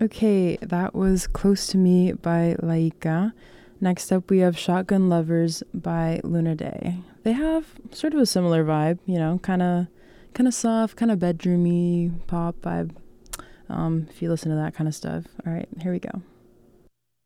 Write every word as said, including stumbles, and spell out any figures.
Okay, that was Close to Me by Laika. Next up, we have Shotgun Lovers by Luna Day. They have sort of a similar vibe, you know, kind of kind of soft, kind of bedroomy pop vibe. Um, if you listen to that kind of stuff. All right, here we go.